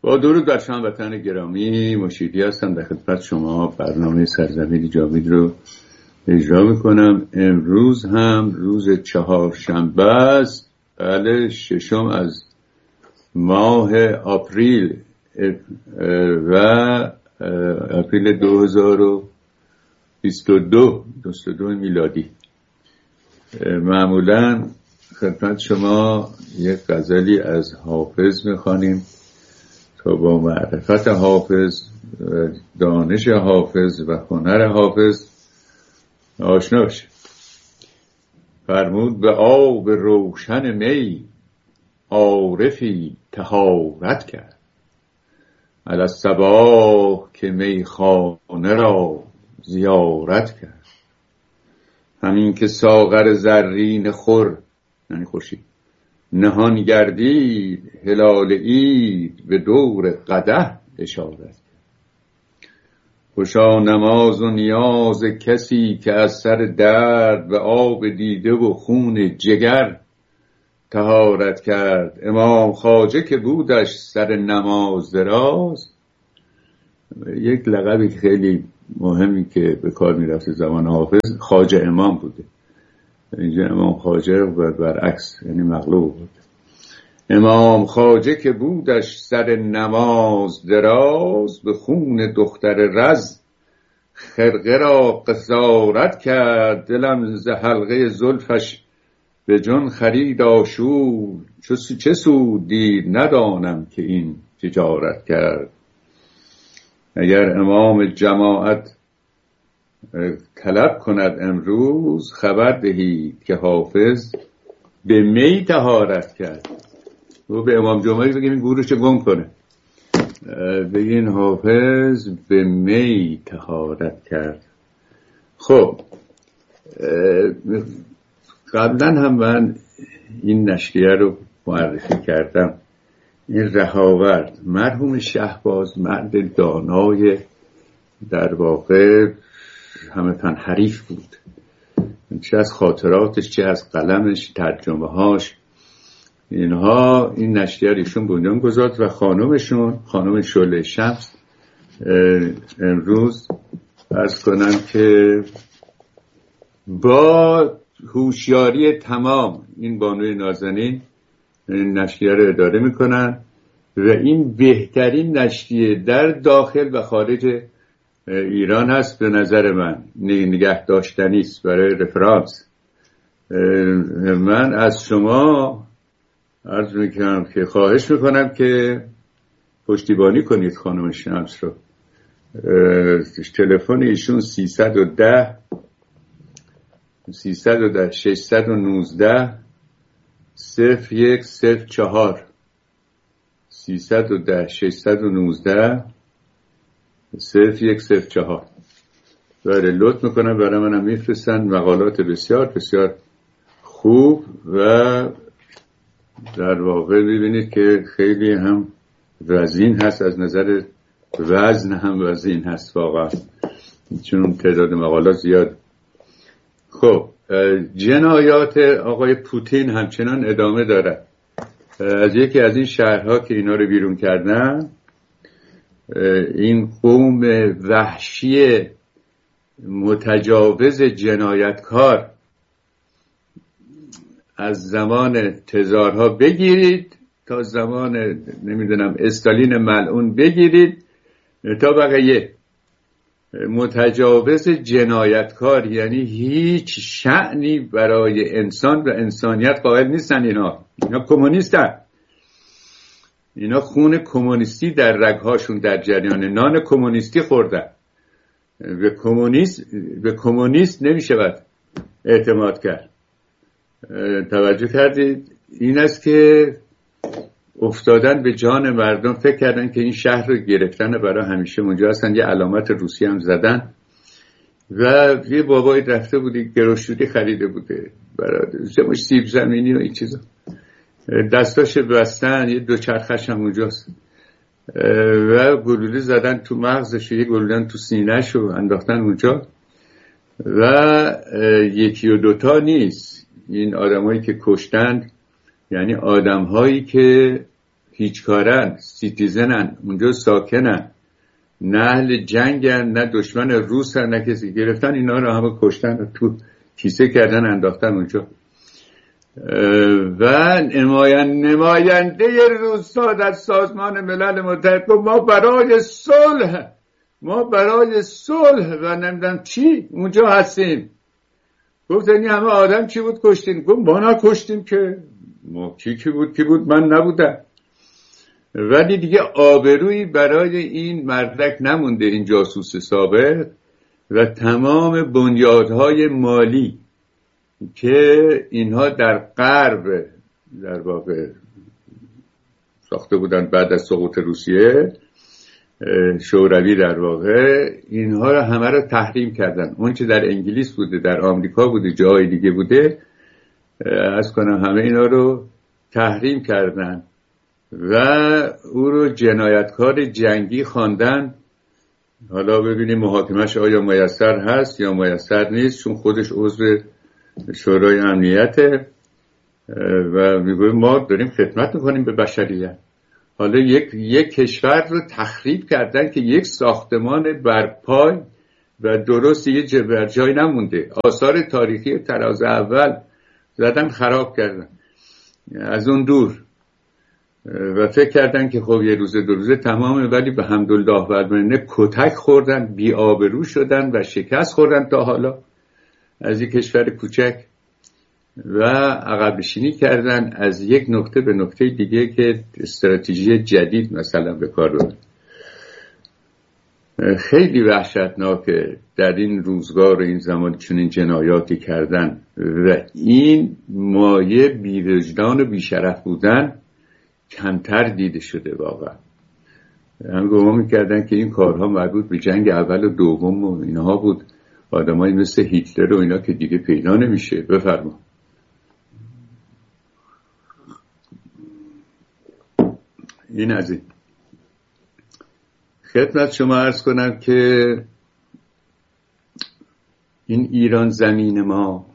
با درود بر شما وطن گرامی، مشیدی هستم در خدمت شما. برنامه سرزمین جاوید رو اجرا میکنم. امروز هم روز چهارشنبه است، بله، ششم از ماه آپریل و آپریل 2022 میلادی. معمولا خدمت شما یک غزلی از حافظ میخوانیم تا با معرفت حافظ، دانش حافظ و هنر حافظ آشنا بشیم. فرمود به آب روشن می عارفی طهارت کرد، علی الصباح که میخانه را زیارت کرد. همین که ساغر زرین خور، یعنی خورشید، نهان گردید هلال عید، به دور قدح اشارت کرد. خوشا نماز و نیاز کسی که از سر درد به آب دیده و خون جگر طهارت کرد. امام خواجه که بودش سر نماز دراز، یک لقبی خیلی مهمی که به کار میرفت زمان حافظ، خواجه امام بوده. اینجا امام خواجه و برعکس، یعنی مغلوب بود. امام خواجه که بودش سر نماز دراز، به خون دختر رز خرقه را قصارت کرد. دلم ز حلقه زلفش به جان خرید آشوب، چه سود دید ندانم که این تجارت کرد. اگر امام جماعت طلب کند امروز، خبر دهید که حافظ به می طهارت کرد. و به امام جمعه بگیم این گورش گم کنه، بگین حافظ به می طهارت کرد. خب قبلا هم من این نشریه رو معرفی کردم. این رهاورد مرحوم شهباز، مرد دانای، در واقع همه فن حریف بود، چه از خاطراتش چه از قلمش، ترجمه هاش، اینها. این نشریه ایشون بنیان گذاشت و خانمشون، خانم شعله شمس، امروز عرض کنم که با هوشیاری تمام این بانوی نازنین این نشریه رو اداره میکنن و این بهترین نشریه در داخل و خارج ایران هست. به نظر من نگه داشتنی است برای رفرانس. من از شما عرض میکنم که خواهش میکنم که پشتیبانی کنید خانم شمس رو. تلفن ایشون 310 619 0104 310 619 0104. بله، لطف میکنم برای منم میفرستن. مقالات بسیار بسیار خوب و در واقع ببینید که خیلی هم وزین هست، از نظر وزن هم وزین هست واقعا، چون تعداد مقالات زیاد. خب جنایات آقای پوتین همچنان ادامه دارد. از یکی از این شهرها که اینا رو بیرون کردن، این قوم وحشی متجاوز جنایتکار از زمان تزارها بگیرید تا زمان نمیدونم استالین ملعون بگیرید تا بقیه، متجاوز جنایتکار، یعنی هیچ شأنی برای انسان و انسانیت قائل نیستن. اینا کمونیستن. اینا خون کمونیستی در رگهاشون در جریان، نان کمونیستی خوردن. به کمونیست نمیشه اعتماد کرد. توجه کردید؟ این است که افتادن به جان مردم، فکر کردن که این شهر رو گرفتن برای همیشه اونجا هستن. یه علامت روسی هم زدن و یه بابایی رفته بودی گروشوری خریده بوده برای سیب زمینی و این چیزا، دستاش بستن، یه دوچرخش هم اونجاست و گلوله زدن تو مغزش، یه گلوله تو سینه‌ش رو انداختن اونجا. و یکی و دوتا نیست، این آدمایی که کشتن یعنی آدم‌هایی که هیچ کارن، سیتیزنن، اونجا ساکنن، نه اهل جنگن، نه دشمن روسن، نه کسی. گرفتن اینا رو همه کشتن، تو کیسه کردن انداختن اونجا. و نماینده روسا در سازمان ملل متحد گفت ما برای صلح و نمیدونم چی اونجا هستیم. گفت این همه آدم چی بود کشتین؟ گفت ما نکشتیم که. ما کی بود من نبودم. ولی دیگه آبرویی برای این مردک نمونده، این جاسوس سابق، و تمام بنیادهای مالی که اینها در غرب در واقع ساخته بودن بعد از سقوط روسیه شوروی، در واقع اینها رو همه رو تحریم کردن. اون چه در انگلیس بوده، در آمریکا بوده، جای دیگه بوده، از کنم همه اینا رو تحریم کردن و او رو جنایتکار جنگی خواندن. حالا ببینیم محاکمش آیا میسر هست یا میسر نیست، چون خودش عضو شورای امنیته و میگه ما داریم خدمت میکنیم به بشریت. حالا یک کشور رو تخریب کردن که یک ساختمان برپای و درست یه بر جای نمونده. آثار تاریخی طراز اول زدن خراب کردن از اون دور و فکر کردن که خب یه روزه دو روزه تمامه، ولی به حمدالله و المنه کتک خوردن، بی آبرو شدن و شکست خوردن تا حالا از یک کشور کوچک و عقب نشینی کردن از یک نقطه به نقطه دیگه که استراتژی جدید مثلا به کار بردن. خیلی وحشتناکه در این روزگار و این زمان چنین جنایاتی کردن و این مایه بی‌وجدان و بی‌شرف بودن کمتر دیده شده. واقعا هم گمان میکردن که این کارها مربوط به جنگ اول و دوم و اینها بود، آدمایی مثل هیتلر و اینا که دیگه پیدا نمیشه. بفرما. این از این خدمت شما عرض کنم که این ایران زمین ما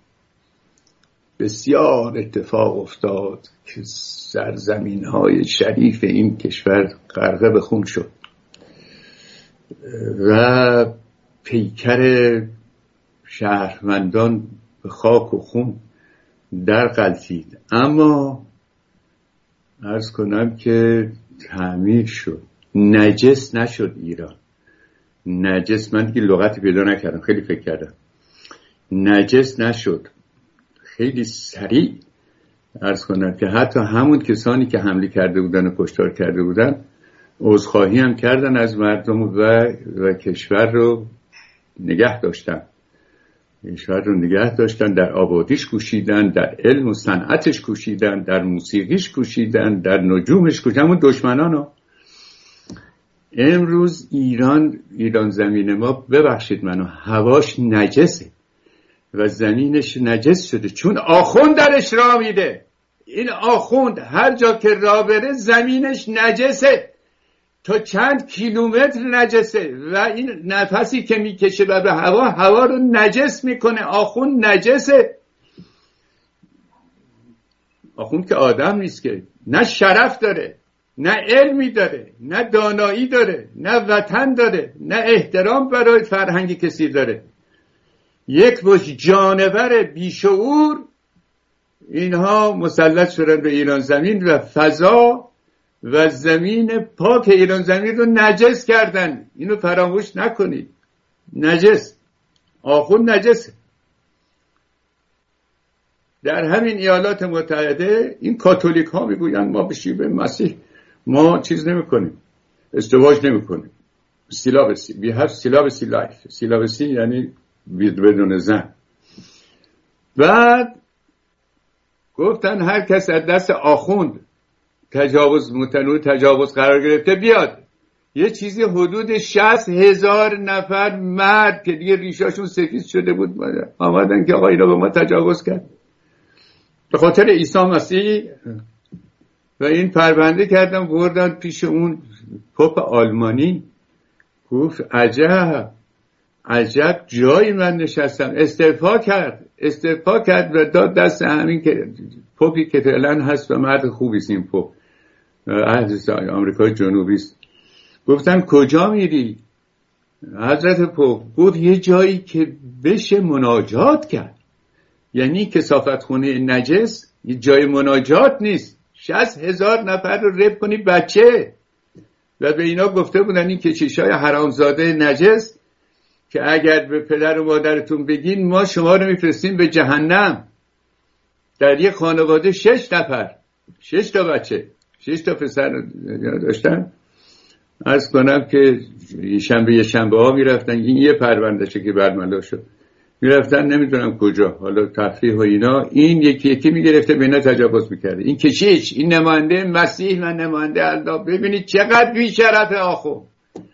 بسیار اتفاق افتاد که سرزمین‌های شریف این کشور غرقه به خون شد و پیکر شهروندان به خاک و خون در غلتید. اما عرض کنم که تعمیر شد، نجس نشد ایران. نجس، من دیگه لغتی پیدا نکردم، خیلی فکر کردم، نجس نشد. خیلی سریع عرض کنم که حتی همون کسانی که حمله کرده بودن و کشتار کرده بودن عذرخواهی هم کردن از مردم و کشور رو نگه داشتن. کشور رو نگه داشتن، در آبادیش کوشیدن، در علم و صنعتش کوشیدن، در موسیقیش کوشیدن، در نجومش کوشیدن. همون دشمنانو. امروز ایران زمین ما، ببخشید منو، هواش نجسه و زمینش نجس شده چون آخوند درش راه میده. این آخوند هر جا که راه بره زمینش نجسه، تا چند کیلومتر نجسه و این نفسی که میکشه و به هوا رو نجس میکنه. آخوند نجسه. آخوند که آدم نیست که، نه شرف داره، نه علمی داره، نه دانایی داره، نه وطن داره، نه احترام برای فرهنگ کسی داره. یک باش جانور بیشعور اینها مسلط شدن به ایران زمین و فضا و زمین پاک ایران زمین رو نجس کردن. اینو فراموش نکنید. نجس، آخوند نجسه. در همین ایالات متحده این کاتولیک ها میگوین ما به شیوه مسیح ما چیز نمی کنیم، ازدواج نمی کنیم. سیلابسی، we have celibacy life. سیلابسی یعنی بدون زن. بعد گفتن هر کس از دست آخوند تجاوز قرار گرفته بیاد. یه چیزی حدود 60,000 نفر مرد که دیگه ریشاشون سفید شده بود آمدن که آقا اینا به ما تجاوز کرد به خاطر عیسی مسیح و این پرونده کردن بردن پیش اون پاپ آلمانی. گفت عجب جایی من نشستم. استعفا کرد و داد دست همین که پاپی که فعلا هست و مرد خوبی است این پاپ. آمریکای جنوبی است. گفتن کجا میری؟ حضرت پوپ گفت یه جایی که بشه مناجات کرد. یعنی کثافت خونه نجس یه جای مناجات نیست. 60,000 نفر رو رب کنی بچه. و به اینا گفته بودن این کشیشای حرامزاده نجس که اگر به پدر و مادرتون بگین ما شما رو میفرستیم به جهنم. در یه خانواده 6 نفر، 6 تا بچه، 6 تا پسر داشتن. عرض کنم که یه شنبه ها میرفتن، این یه پروندهشه که برملا شد، میرفتن نمیدونم کجا، حالا تفریح و اینا، این یکی میگرفته به اینا تجاوز میکرده. این کشیش، این نماینده مسیح و نماینده الله، ببینید چقدر بی‌شرف آخوند.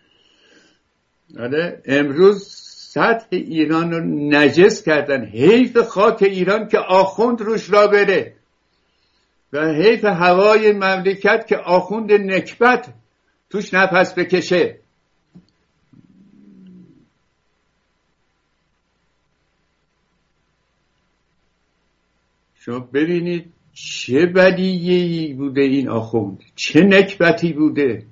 آره امروز سطح ایران رو نجس کردن. حیف خاک ایران که آخوند روش را بره و حیف هوای مملکت که آخوند نکبت توش نفس بکشه. شما ببینید چه بدیهی بوده این آخوند، چه نکبتی بوده.